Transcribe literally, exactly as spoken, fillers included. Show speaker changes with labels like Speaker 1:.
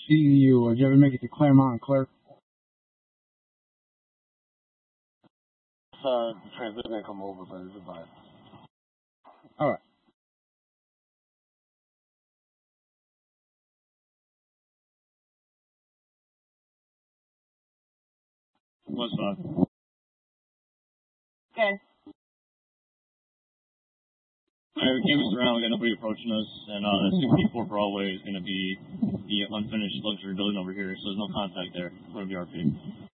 Speaker 1: see you. Did you ever make it to Claremont and Clerk?
Speaker 2: Uh, the transit didn't come over, but it's fine.
Speaker 1: All right.
Speaker 3: What's up?
Speaker 4: Okay.
Speaker 3: Alright, we canvassed around, we got nobody approaching us, and uh, sixty-four Broadway is going to be the unfinished luxury building over here, so there's no contact there. We're going to be R P.